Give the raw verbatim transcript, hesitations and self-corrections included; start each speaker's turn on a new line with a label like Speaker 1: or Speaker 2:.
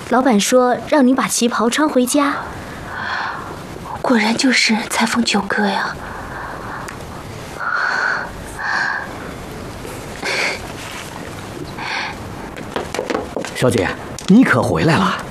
Speaker 1: 老板说让你把旗袍穿回家。
Speaker 2: 果然就是裁缝九哥呀。
Speaker 3: 小姐，你可回来了。